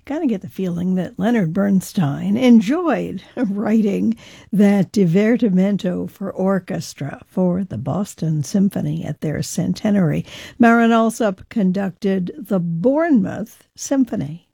kind of get the feeling that Leonard Bernstein enjoyed writing that divertimento for orchestra for the Boston Symphony at their centenary. Marin Alsop conducted the Bournemouth Symphony.